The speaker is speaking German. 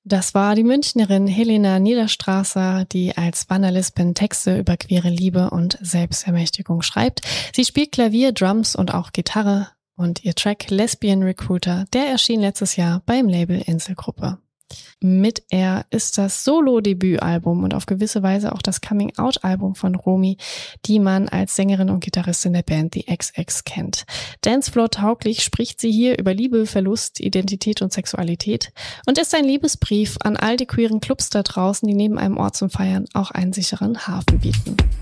Das war die Münchnerin Helena Niederstrasser, die als Vanalistin Texte über queere Liebe und Selbstermächtigung schreibt. Sie spielt Klavier, Drums und auch Gitarre und ihr Track Lesbian Recruiter, der erschien letztes Jahr beim Label Inselgruppe. Mit Er ist das Solo-Debütalbum und auf gewisse Weise auch das Coming-Out-Album von Romy, die man als Sängerin und Gitarristin der Band The XX kennt. Dancefloor-tauglich spricht sie hier über Liebe, Verlust, Identität und Sexualität und ist ein Liebesbrief an all die queeren Clubs da draußen, die neben einem Ort zum Feiern auch einen sicheren Hafen bieten.